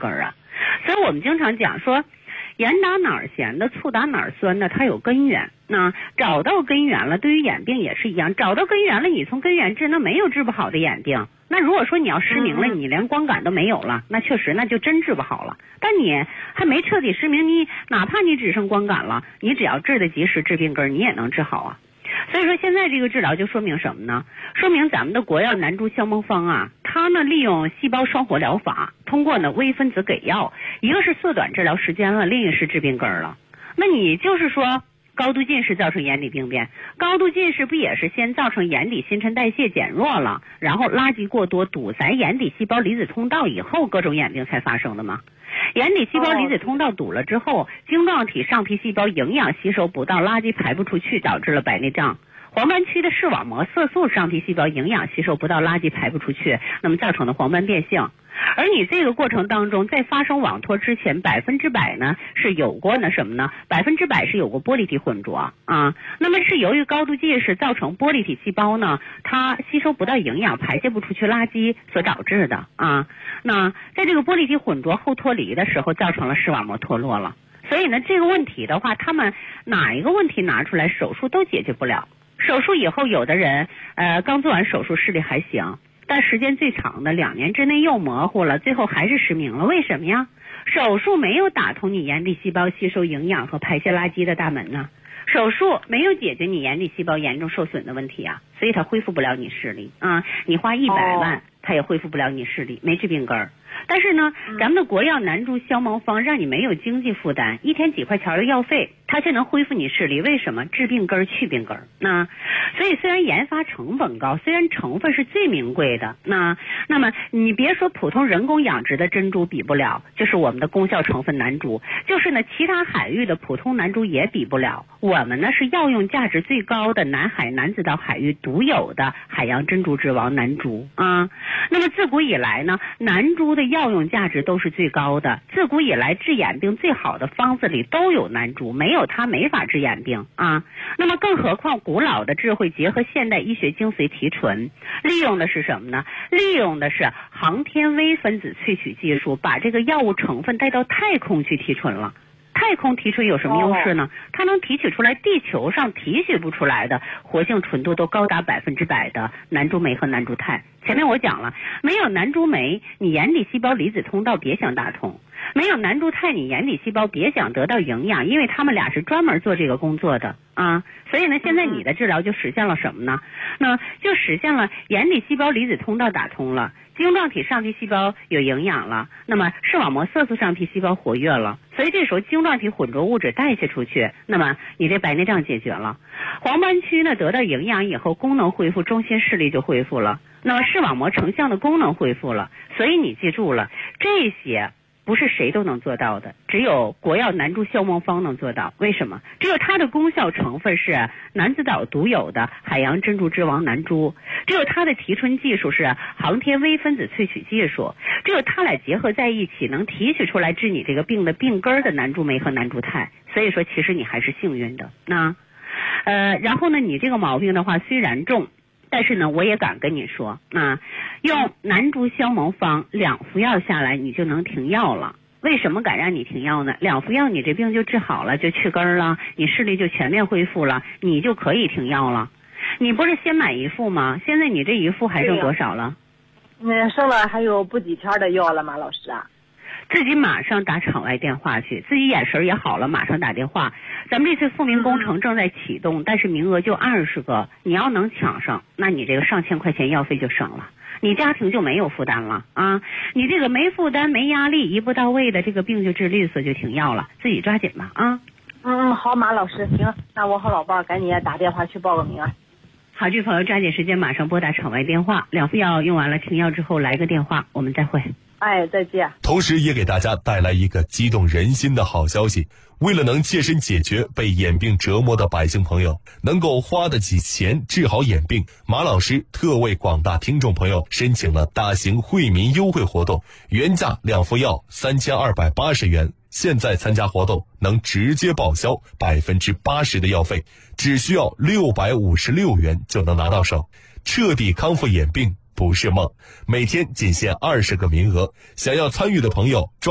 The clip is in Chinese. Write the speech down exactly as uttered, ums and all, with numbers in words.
根儿啊。所以我们经常讲说，盐打哪儿咸的，醋打哪儿酸的，它有根源。那找到根源了，对于眼病也是一样，找到根源了，你从根源治，那没有治不好的眼病。那如果说你要失明了，你连光感都没有了，那确实那就真治不好了。但你还没彻底失明，你哪怕你只剩光感了，你只要治得及时，治病根，你也能治好啊。所以说现在这个治疗就说明什么呢？说明咱们的国药南珠消蒙方啊，它呢利用细胞双活疗法，通过呢微分子给药，一个是缩短治疗时间了，另一个是治病根了。那你就是说高度近视造成眼底病变，高度近视不也是先造成眼底新陈代谢减弱了，然后垃圾过多堵塞眼底细胞离子通道以后，各种眼病才发生的吗？眼底细胞离子通道堵了之后，晶状体上皮细胞营养吸收不到，垃圾排不出去，导致了白内障。黄斑区的视网膜色素上皮细胞营养吸收不到，垃圾排不出去，那么造成的黄斑变性。而你这个过程当中，在发生网脱之前，百分之百呢是有过呢什么呢？百分之百是有过玻璃体混浊啊。那么是由于高度近视造成玻璃体细胞呢，它吸收不到营养，排泄不出去垃圾所导致的啊。那在这个玻璃体混浊后脱离的时候，造成了视网膜脱落了。所以呢，这个问题的话，他们哪一个问题拿出来手术都解决不了。手术以后，有的人呃刚做完手术视力还行，但时间最长的两年之内又模糊了，最后还是失明了。为什么呀？手术没有打通你眼底细胞吸收营养和排泄垃圾的大门呢，手术没有解决你眼底细胞严重受损的问题啊，所以它恢复不了你视力啊。你花一百万，它也恢复不了你视力，没治病根儿。但是呢，咱们的国药南珠消蒙方让你没有经济负担，一天几块钱的药费，它就能恢复你视力。为什么？治病根儿去病根儿。那所以虽然研发成本高，虽然成分是最名贵的，那那么你别说普通人工养殖的珍珠比不了，就是我们的功效成分南珠，就是呢其他海域的普通南珠也比不了。我们呢是药用价值最高的南海南子岛海域独有的海洋珍珠之王南珠啊。那么自古以来呢，南珠的药用价值都是最高的，自古以来治眼病最好的方子里都有南珠，没有它没法治眼病啊。那么更何况古老的智慧结合现代医学精髓提纯，利用的是什么呢？利用的是航天微分子萃取技术，把这个药物成分带到太空去提纯了。太空提纯有什么优势呢？它能提取出来地球上提取不出来的活性纯度都高达百分之百的南珠酶和南珠肽。前面我讲了，没有南珠酶，你眼底细胞离子通道别想打通；没有南珠肽，你眼底细胞别想得到营养，因为他们俩是专门做这个工作的啊。所以呢，现在你的治疗就实现了什么呢？那就实现了眼底细胞离子通道打通了，晶状体上皮细胞有营养了，那么视网膜色素上皮细胞活跃了，所以这时候晶状体混浊物质代谢出去，那么你这白内障解决了。黄斑区呢得到营养以后，功能恢复，中心视力就恢复了，那么视网膜成像的功能恢复了。所以你记住了，这些不是谁都能做到的，只有国药南珠消蒙方能做到。为什么？只有它的功效成分是南子岛独有的海洋珍珠之王南珠，只有它的提纯技术是航天微分子萃取技术，只有它俩结合在一起，能提取出来治你这个病的病根的南珠酶和南珠肽。所以说其实你还是幸运的。那呃，然后呢，你这个毛病的话虽然重，但是呢，我也敢跟你说啊，用南珠消蒙方两服药下来，你就能停药了。为什么敢让你停药呢？两服药你这病就治好了，就去根了，你视力就全面恢复了，你就可以停药了。你不是先买一副吗？现在你这一副还剩多少了？ 那剩了还有不几天的药了吗，老师啊？ 自己马上打场外电话去，自己眼神也好了，马上打电话。咱们这次复明工程正在启动，嗯、但是名额就二十个，你要能抢上，那你这个上千块钱药费就省了，你家庭就没有负担了啊！你这个没负担、没压力、一步到位的这个病就治利索，就停药了，自己抓紧吧啊！ 嗯，好，马老师，行，那我和老伴儿赶紧打电话去报个名啊。 好，这位朋友抓紧时间，马上拨打场外电话，两副药用完了，停药之后来个电话，我们再会。 哎，再见。 同时也给大家带来一个激动人心的好消息，为了能切身解决被眼病折磨的百姓朋友能够花得起钱治好眼病，马老师特为广大听众朋友申请了大型惠民优惠活动，原价两副药三千二百八十元，现在参加活动能直接报销百分之八十的药费，只需要六百五十六元就能拿到手，彻底康复眼病不是梦。每天仅限二十个名额，想要参与的朋友